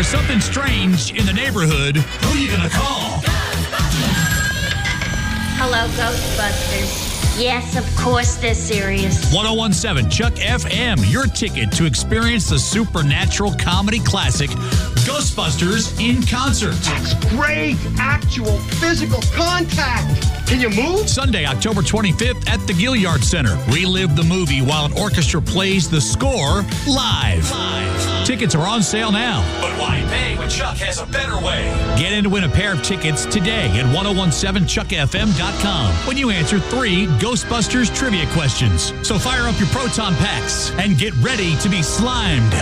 there's something strange in the neighborhood, who are you going to call? Hello, Ghostbusters. Yes, of course they're serious. 1017 Chuck FM, your ticket to experience the supernatural comedy classic Ghostbusters in concert. That's great actual physical contact. Can you move? Sunday, October 25th at the Gilliard Center. Relive the movie while an orchestra plays the score live. Tickets are on sale now. But why pay when Chuck has a better way? Get in to win a pair of tickets today at 1017chuckfm.com when you answer 3 Ghostbusters trivia questions. So fire up your proton packs and get ready to be slimed.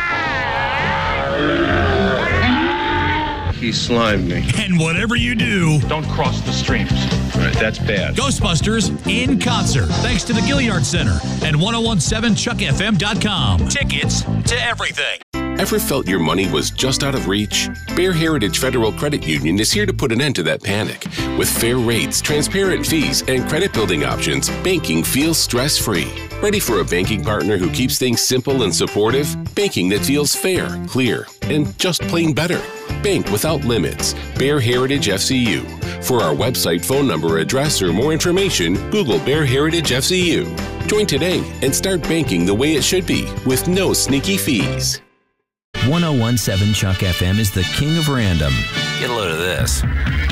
He slimed me. And whatever you do, don't cross the streams. All right, that's bad. Ghostbusters in concert. Thanks to the Gilliard Center and 1017chuckfm.com. Tickets to everything. Ever felt your money was just out of reach? Bear Heritage Federal Credit Union is here to put an end to that panic. With fair rates, transparent fees, and credit building options, banking feels stress-free. Ready for a banking partner who keeps things simple and supportive? Banking that feels fair, clear, and just plain better. Bank without limits. Bear Heritage FCU. For our website, phone number, address, or more information, Google Bear Heritage FCU. Join today and start banking the way it should be with no sneaky fees. 1017 Chuck FM is the king of random. Get a load of this.